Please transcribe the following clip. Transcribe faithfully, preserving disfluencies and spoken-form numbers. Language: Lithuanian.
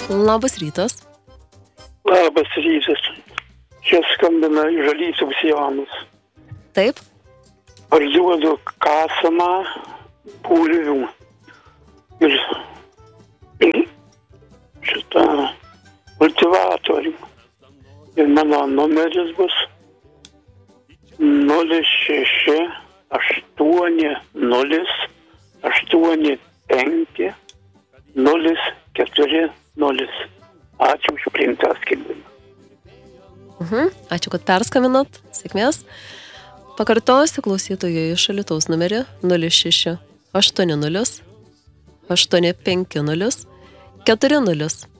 Labas rytas. Labas rytas. Čia skambina iš Alytaus Jonas. Taip. Parduodu kasamą bulvių. Ir, ir šitą kultivatorių. Ir mano numeris bus nulis šeši aštuoni nulis aštuoni penki nulis keturi nulis. Ačiū už priimtą skelbimą. Mhm. Ačiū, kad perskambinot. Sėkmės. Pakartosiu klausytojui iš Alytaus numerį nulis šeši aštuoni nulis aštuoni penki nulis keturi nulis.